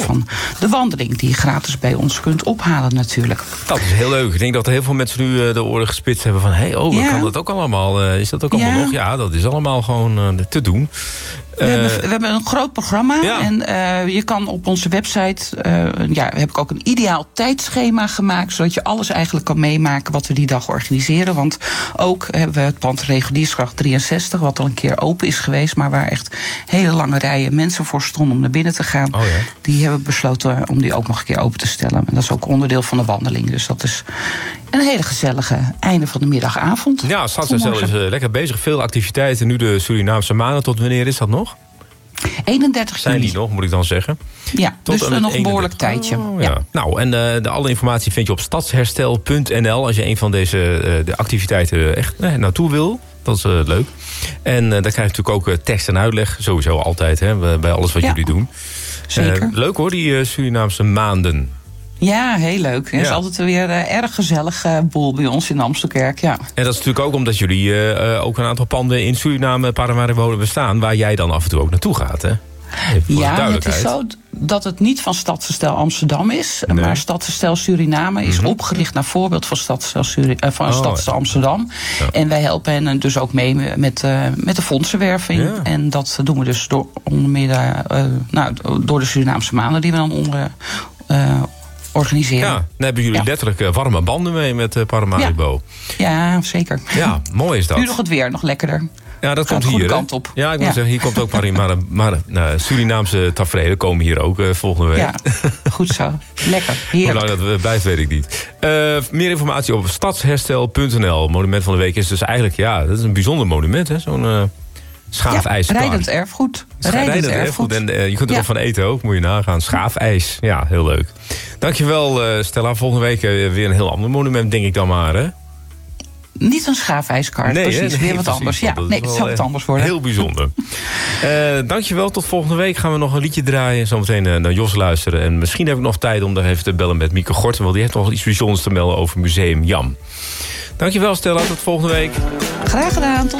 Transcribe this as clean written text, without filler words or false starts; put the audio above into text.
van de wandeling die je gratis bij ons kunt ophalen natuurlijk. Dat is heel leuk. Ik denk dat er heel veel mensen nu de oren gespitst hebben van... kan dat ook allemaal? Is dat ook allemaal nog? Ja, dat is allemaal gewoon te doen. We hebben een groot programma. Ja. En je kan op onze website... heb ik ook een ideaal tijdschema gemaakt... zodat je alles eigenlijk kan meemaken wat we die dag organiseren. Want ook hebben we het pand Reguliersgracht 63... wat al een keer open is geweest... maar waar echt hele lange rijen mensen voor stonden om naar binnen te gaan. Oh ja. Die hebben besloten om die ook nog een keer open te stellen. En dat is ook onderdeel van de wandeling. Dus dat is een hele gezellige einde van de middagavond. Ja, Stadsherstel is lekker bezig. Veel activiteiten. Nu de Surinaamse maanden. Tot wanneer is dat nog? 31 juli. Zijn die nog, moet ik dan zeggen? Ja, tot dus nog een behoorlijk tijdje. Oh, ja. Nou, en alle informatie vind je op stadsherstel.nl... als je een van de activiteiten echt naartoe wil. Dat is leuk. En daar krijg je natuurlijk ook tekst en uitleg. Sowieso altijd, hè, bij alles wat jullie doen. Zeker. Leuk hoor, die Surinaamse maanden. Ja, heel leuk. Het is altijd weer erg gezellig boel bij ons in Amstelkerk, ja. En dat is natuurlijk ook omdat jullie ook een aantal panden in Suriname, Paramaribo bestaan... waar jij dan af en toe ook naartoe gaat, hè? Ja, het is zo dat het niet van Stadsherstel Amsterdam is... Nee. Maar Stadsherstel Suriname is opgericht naar voorbeeld van Stadsherstel Amsterdam. Ja. En wij helpen hen dus ook mee met de fondsenwerving. Ja. En dat doen we dus onder meer door de Surinaamse maanden die we dan organiseren. Ja, dan hebben jullie letterlijk warme banden mee met Paramaribo. Ja, zeker. Ja, mooi is dat. Nu nog het weer, nog lekkerder. Ja, dat komt hier. Kant op. Ja, ik moet zeggen, hier komt ook Surinaamse tafereelen komen hier ook volgende week. Ja, goed zo. Lekker. Heerlijk. Hoe lang dat blijft, weet ik niet. Meer informatie op stadsherstel.nl. Monument van de week is dus eigenlijk, dat is een bijzonder monument, hè? Zo'n schaafijskar. Rijdend erfgoed. Rijdend erfgoed. En je kunt er ook van eten ook, moet je nagaan. Schaafijs. Ja, heel leuk. Dankjewel, Stella. Volgende week weer een heel ander monument, denk ik dan maar, hè? Niet een schaafijskaart, precies. Weer wat anders. Ja, het zal wat anders worden. Heel bijzonder. Dankjewel, tot volgende week gaan we nog een liedje draaien. Zometeen naar Jos luisteren. En misschien heb ik nog tijd om daar even te bellen met Mieke Gorten... want die heeft nog iets bijzonders te melden over Museum Jam. Dankjewel, Stella. Tot volgende week. Graag gedaan. Tot